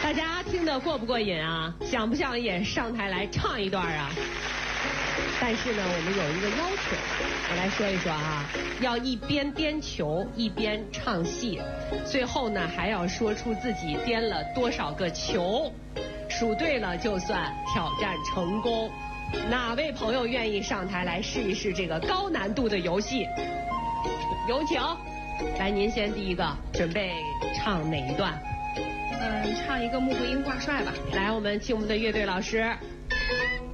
大家听得过不过瘾啊？想不想也上台来唱一段啊？但是呢，我们有一个要求，我来说一说啊，要一边颠球一边唱戏，最后呢还要说出自己颠了多少个球，数对了就算挑战成功。哪位朋友愿意上台来试一试这个高难度的游戏？有请。来，您先第一个，准备唱哪一段？ 唱一个穆桂英挂帅吧。 来，我们请我们的乐队老师。